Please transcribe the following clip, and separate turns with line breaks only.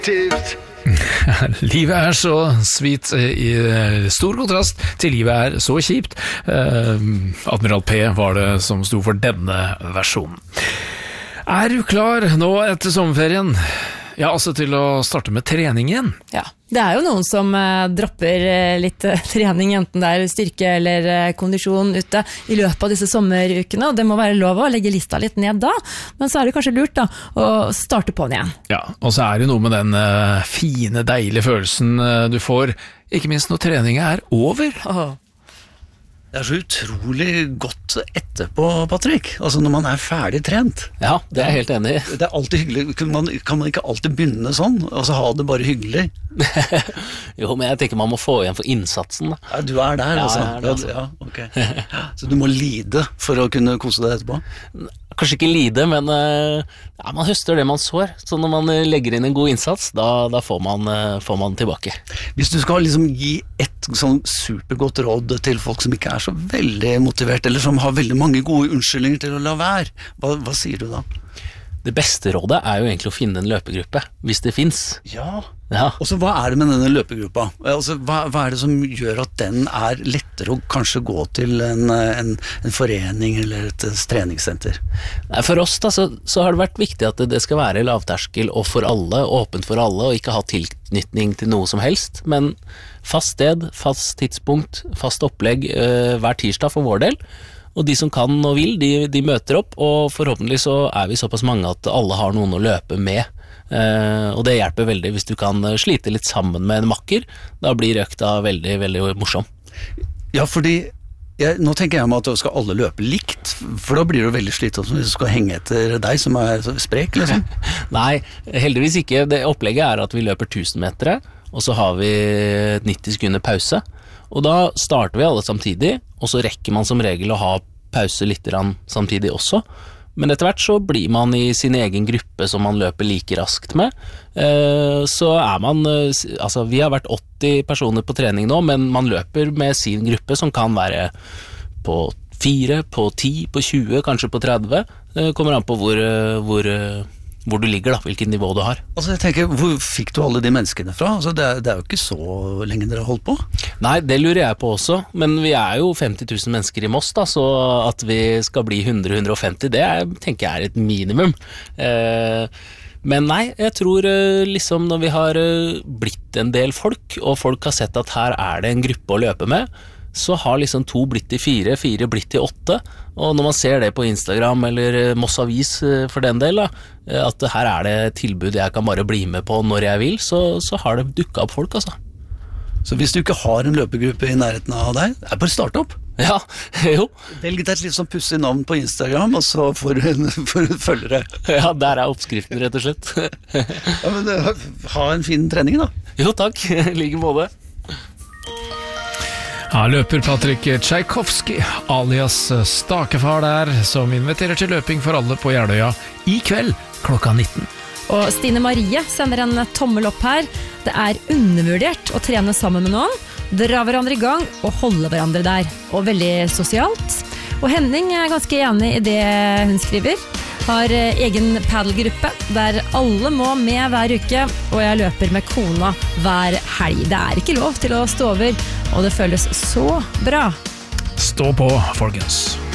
Livet så sweet I stor kontrast til livet så kjipt. Admiral P var det som sto for denne versjonen. Du klar nå etter sommerferien? Ja, altså til å starte med trening igjen.
Ja, det jo noen som dropper litt trening, enten det styrke eller kondisjon ute I løpet av disse sommerukene, og det må være lov å legge lista litt ned da, men så det kanskje lurt da, å starte på den igjen.
Ja, og så det noe med den fine, deilige følelsen du får, ikke minst når treningen over.
Det så utrolig godt etterpå, Patrick. Altså når man ferdig trent.
Ja, det jeg helt enig I.
Det alltid hyggelig. Kan man ikke alltid begynne sånn? Altså ha det bare hyggelig?
Jo, men jeg tenker man må få igjen for innsatsen. Da.
Ja, du der,
ja,
altså.
Det, altså.
Ja, ok. Så du må lide for å kunne kose deg etterpå?
Kanskje ikke lide, men ja, man høster det man sår. Så når man legger inn en god innsats, da får man tilbake.
Hvis du skal liksom gi et sånn supergodt råd til folk som ikke så veldig motivert, eller som har veldig mange gode unnskyldninger til å la være, hva sier du da?
Det beste rådet jo egentlig å finne en løpegruppe, hvis det finnes.
Ja. Og så hva det med denne løpegruppa? Altså, hva det som gjør at den lettere å kanskje gå til en forening eller et treningssenter?
Nei, for oss da, så har det vært viktig at det skal være lavterskel og for alle, åpent for alle, og ikke ha tilknytning til noe som helst, men fast sted, fast tidspunkt, fast opplegg hver tirsdag for vår del. Og de som kan og vil, de møter opp, og forhåpentlig så vi såpass mange at alle har noen å løpe med. Og det hjelper veldig hvis du kan slite litt sammen med en makker. Da blir økta veldig, veldig morsom.
Ja, fordi nå tenker jeg meg at skal alle løpe likt, for da blir det veldig slitsomt hvis du skal henge etter deg som sprek, liksom.
Nei, heldigvis ikke. Det opplegget at vi løper 1000 meter, og så har vi 90 sekunder pause. Og da starter vi alle samtidig, og så rekker man som regel å ha pause litt samtidig også. Men etter hvert så blir man I sin egen gruppe som man løper like raskt med. Så man, altså vi har vært 80 personer på trening nå, men man løper med sin gruppe som kan være på 4, på 10, på 20, kanskje på 30. Det kommer an på hvor du ligger da, hvilket nivå du har.
Altså jeg tenker, hvor fikk du alle de menneskene fra? Altså det jo ikke så lenge dere har holdt på?
Nei, det lurer jeg på også, men vi jo 50 000 mennesker I Moss da, så at vi skal bli 100-150, det tenker jeg et minimum. Men nei, jeg tror liksom når vi har blitt en del folk, og folk har sett at her det en gruppe å løpe med, så har liksom 2 blitt til 4, 4 blitt til 8, og når man ser det på Instagram eller Moss Avis for den del da, at her det tilbud jeg kan bare bli med på når jeg vil, så har det dukket opp folk altså.
Så hvis du ikke har en løpegruppe I nærheten av deg, bare start opp.
Ja, jo.
Velg deg et litt sånn pussig navn på Instagram, og så får du følgere.
Ja, der oppskriften rett og slett.
Ja, men ha en fin trening da.
Jo, takk. Like både.
Ja, løper Patrick Tchaikovsky, alias Stakefar der, som inviterer til løping for alle på Jeløya I kveld klokka 19.
Og Stine Marie sender en tommel opp her. Det undervurdert å trene sammen med noen, dra hverandre I gang og holde hverandre der. Og veldig sosialt. Og Henning ganske enig I det hun skriver. Har egen paddelgruppe der alle må med hver uke, og jeg løper med kona hver helg. Det ikke lov til å stå over, og det føles så bra.
Stå på, folkens.